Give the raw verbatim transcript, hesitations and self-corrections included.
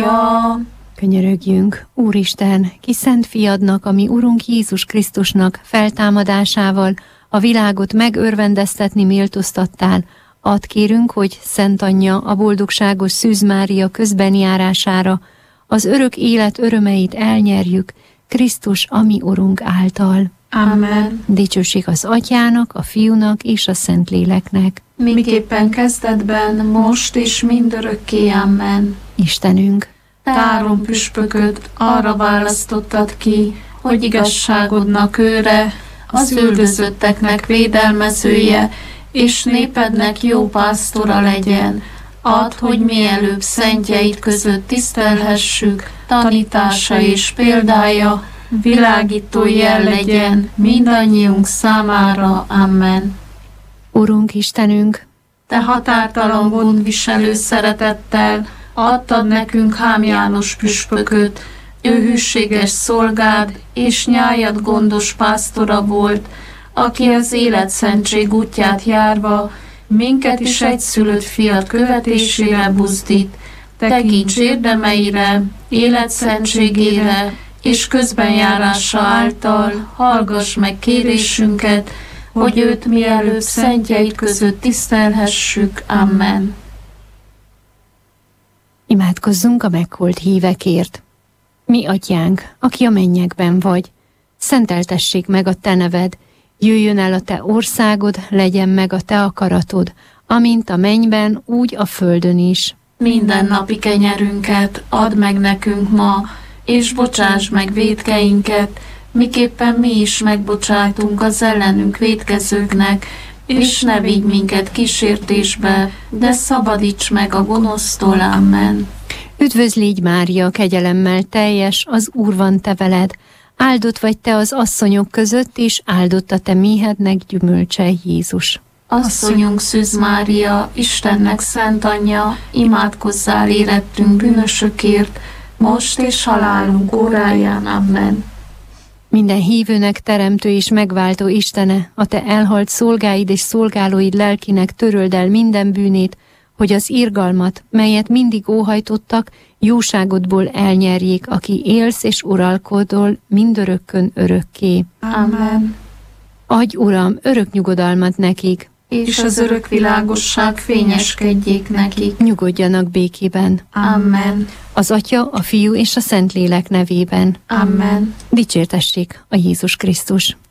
Atya. Könyörögjünk, Úristen, ki szent fiadnak, ami Urunk Jézus Krisztusnak feltámadásával a világot megörvendeztetni méltóztattál, add kérünk, hogy Szent Anyja a boldogságos Szűz Mária közbenjárására az örök élet örömeit elnyerjük, Krisztus, ami Urunk által. Amen. Dicsőség az Atyának, a Fiúnak és a Szentléleknek. Miképpen kezdetben, most és mindörökké. Amen. Istenünk, Te három püspököt arra választottad ki, hogy igazságodnak őre, az üldözötteknek védelmezője, és népednek jó pásztora legyen. Add, hogy mielőbb szentjeid között tisztelhessük, tanítása és példája világító jel legyen mindannyiunk számára. Amen. Urunk Istenünk, Te határtalan gondviselő szeretettel adtad nekünk Hám János püspököt, ő hűséges szolgád és nyájad gondos pásztora volt, aki az életszentség útját járva minket is egyszülött fiat követésére buzdít. Tekints érdemeire, életszentségére és közbenjárása által hallgass meg kérésünket, hogy őt mielőbb szentjeid között tisztelhessük. Amen. imádkozzunk a meghalt hívekért. Mi Atyánk, aki a mennyekben vagy, szenteltessék meg a Te neved, jöjjön el a Te országod, legyen meg a Te akaratod, amint a mennyben, úgy a földön is. Minden napi kenyerünket add meg nekünk ma, és bocsáss meg vétkeinket, miképpen mi is megbocsátunk az ellenünk vétkezőknek, és ne vigy minket kísértésbe, de szabadíts meg a gonosztól. Amen. Üdvözl légy Mária, kegyelemmel teljes, az Úr van te veled, áldott vagy te az asszonyok között, és áldott a te méhednek gyümölcse, Jézus. Asszonyunk Szűz Mária, Istennek szent anyja, imádkozzál érettünk bűnösökért, most és halálunk óráján. Amen. Minden hívőnek teremtő és megváltó Istene, a te elhalt szolgáid és szolgálóid lelkinek töröld el minden bűnét, hogy az irgalmat, melyet mindig óhajtottak, jóságodból elnyerjék, aki élsz és uralkodol mindörökkön örökké. Amen. Adj, Uram, örök nyugodalmat nekik, És az örök világosság fényeskedjék nekik. nyugodjanak békében. Amen. Az Atya, a Fiú és a Szentlélek nevében. Amen. Dicsértessék a Jézus Krisztus.